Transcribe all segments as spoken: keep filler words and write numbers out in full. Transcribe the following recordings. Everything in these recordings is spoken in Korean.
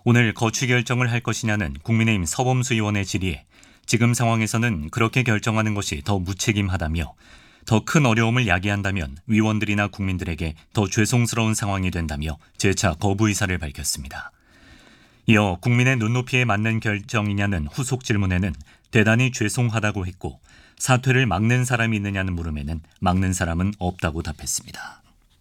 오늘 거취 결정을 할 것이냐는 국민의힘 서범수 의원의 질의에 지금 상황에서는 그렇게 결정하는 것이 더 무책임하다며 더 큰 어려움을 야기한다면 위원들이나 국민들에게 더 죄송스러운 상황이 된다며 재차 거부 의사를 밝혔습니다. 이어 국민의 눈높이에 맞는 결정이냐는 후속 질문에는 대단히 죄송하다고 했고 사퇴를 막는 사람이 있느냐는 물음에는 막는 사람은 없다고 답했습니다.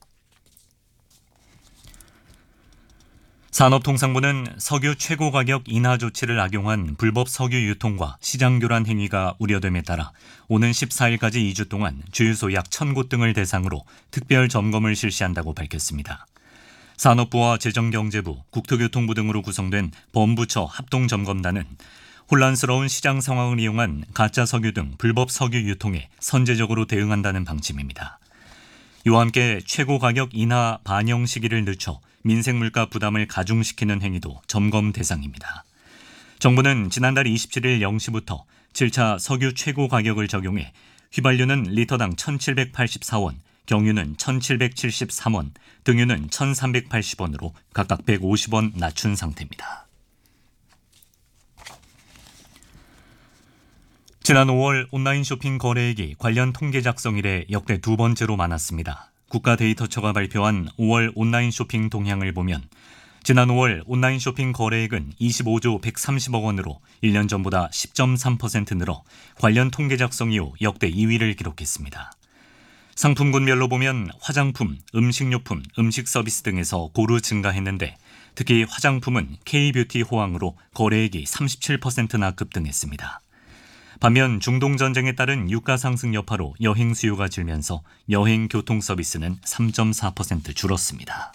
산업통상부는 석유 최고가격 인하 조치를 악용한 불법 석유 유통과 시장 교란 행위가 우려됨에 따라 오는 십사일까지 이 주 동안 주유소 약 천 곳 등을 대상으로 특별 점검을 실시한다고 밝혔습니다. 산업부와 재정경제부, 국토교통부 등으로 구성된 범부처 합동점검단은 혼란스러운 시장 상황을 이용한 가짜 석유 등 불법 석유 유통에 선제적으로 대응한다는 방침입니다. 이와 함께 최고가격 인하 반영 시기를 늦춰 민생물가 부담을 가중시키는 행위도 점검 대상입니다. 정부는 지난달 이십칠일 영 시부터 칠 차 석유 최고가격을 적용해 휘발유는 리터당 천칠백팔십사 원, 경유는 천칠백칠십삼 원, 등유는 천삼백팔십 원으로 각각 백오십 원 낮춘 상태입니다. 지난 오월 온라인 쇼핑 거래액이 관련 통계 작성 이래 역대 두 번째로 많았습니다. 국가데이터처가 발표한 오월 온라인 쇼핑 동향을 보면 지난 오월 온라인 쇼핑 거래액은 이십오조 백삼십억 원으로 일 년 전보다 십 점 삼 퍼센트 늘어 관련 통계 작성 이후 역대 이 위를 기록했습니다. 상품군별로 보면 화장품, 음식료품, 음식 서비스 등에서 고루 증가했는데 특히 화장품은 K뷰티 호황으로 거래액이 삼십칠 퍼센트나 급등했습니다. 반면 중동전쟁에 따른 유가 상승 여파로 여행 수요가 줄면서 여행 교통 서비스는 삼 점 사 퍼센트 줄었습니다.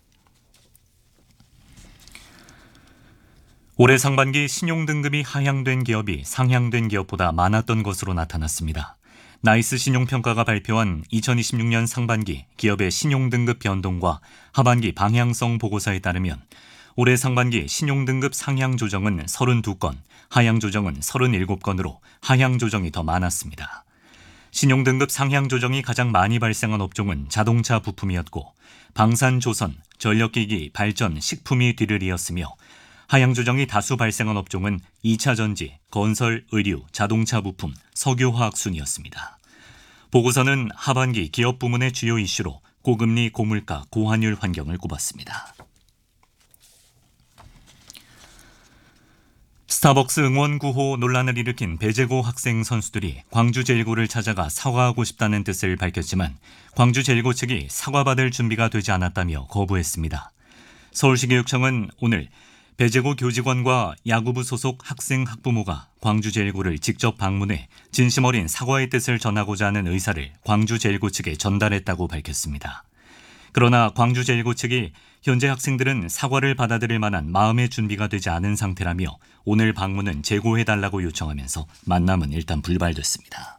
올해 상반기 신용등급이 하향된 기업이 상향된 기업보다 많았던 것으로 나타났습니다. 나이스 신용평가가 발표한 이천이십육 년 상반기 기업의 신용등급 변동과 하반기 방향성 보고서에 따르면 올해 상반기 신용등급 상향 조정은 삼십이 건, 하향 조정은 삼십칠 건으로 하향 조정이 더 많았습니다. 신용등급 상향 조정이 가장 많이 발생한 업종은 자동차 부품이었고 방산 조선, 전력기기, 발전, 식품이 뒤를 이었으며 하향 조정이 다수 발생한 업종은 이 차 전지, 건설, 의류, 자동차 부품, 석유화학 순이었습니다. 보고서는 하반기 기업 부문의 주요 이슈로 고금리, 고물가, 고환율 환경을 꼽았습니다. 스타벅스 응원 구호 논란을 일으킨 배제고 학생 선수들이 광주 제일고를 찾아가 사과하고 싶다는 뜻을 밝혔지만 광주 제일고 측이 사과받을 준비가 되지 않았다며 거부했습니다. 서울시교육청은 오늘 배제고 교직원과 야구부 소속 학생 학부모가 광주 제일고를 직접 방문해 진심 어린 사과의 뜻을 전하고자 하는 의사를 광주 제일고 측에 전달했다고 밝혔습니다. 그러나 광주 제일고 측이 현재 학생들은 사과를 받아들일 만한 마음의 준비가 되지 않은 상태라며 오늘 방문은 재고해달라고 요청하면서 만남은 일단 불발됐습니다.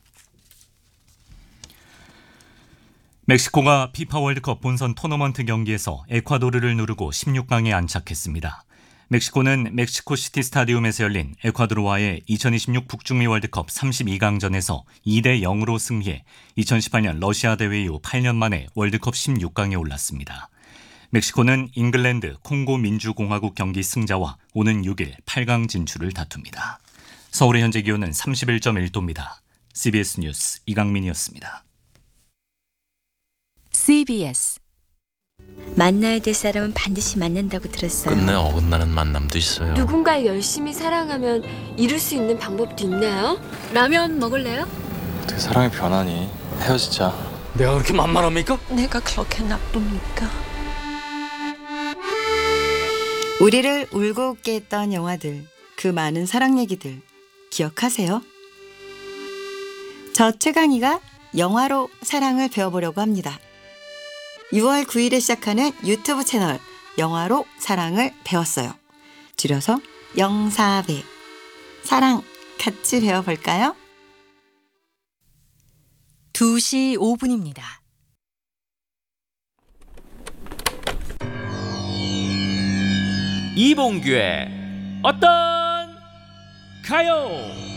멕시코가 피파 월드컵 본선 토너먼트 경기에서 에콰도르를 누르고 십육 강에 안착했습니다. 멕시코는 멕시코시티 스타디움에서 열린 에콰도르와의 이천이십육 북중미 월드컵 삼십이 강전에서 이 대 영으로 승리해 이천십팔 년 러시아 대회 이후 팔 년 만에 월드컵 십육 강에 올랐습니다. 멕시코는 잉글랜드, 콩고 민주공화국 경기 승자와 오는 육 일 팔 강 진출을 다툽니다. 서울의 현재 기온은 삼십일 점 일 도입니다. 씨비에스 뉴스 이강민이었습니다. 씨비에스 만나야 될 사람은 반드시 만난다고 들었어요. 끝내 어긋나는 만남도 있어요. 누군가를 열심히 사랑하면 이룰 수 있는 방법도 있나요? 라면 먹을래요? 어떻게 사랑이 변하니? 헤어지자. 내가 그렇게 만만합니까? 내가 그렇게 나쁩니까? 우리를 울고 웃게 했던 영화들, 그 많은 사랑 얘기들 기억하세요? 저 최강희가 영화로 사랑을 배워보려고 합니다. 유월 구일에 시작하는 유튜브 채널 영화로 사랑을 배웠어요. 줄여서 영사배. 사랑 같이 배워볼까요? 두 시 오 분입니다. 이봉규의 어떤 가요?